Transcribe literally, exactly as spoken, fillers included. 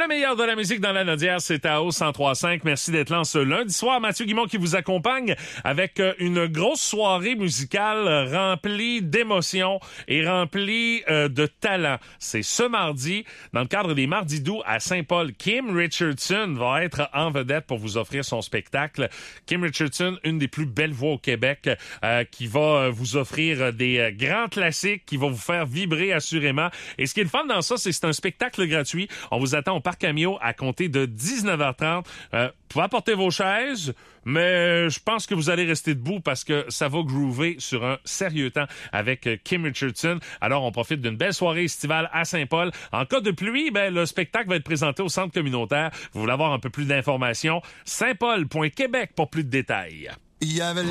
Le meilleur de la musique dans la Nodière, c'est à O cent trois cinq. Merci d'être là ce lundi soir. Mathieu Guimond qui vous accompagne avec une grosse soirée musicale remplie d'émotions et remplie euh, de talent. C'est ce mardi, dans le cadre des Mardis doux à Saint-Paul. Kim Richardson va être en vedette pour vous offrir son spectacle. Kim Richardson, une des plus belles voix au Québec, euh, qui va vous offrir des euh, grands classiques, qui va vous faire vibrer assurément. Et ce qui est le fun dans ça, c'est que c'est un spectacle gratuit. On vous attend au Parc Amio à compter de dix-neuf heures trente. Euh, vous pouvez apporter vos chaises, mais je pense que vous allez rester debout parce que ça va groover sur un sérieux temps avec Kim Richardson. Alors, on profite d'une belle soirée estivale à Saint-Paul. En cas de pluie, ben, le spectacle va être présenté au centre communautaire. Vous voulez avoir un peu plus d'informations? saint paul point québec pour plus de détails. Il y avait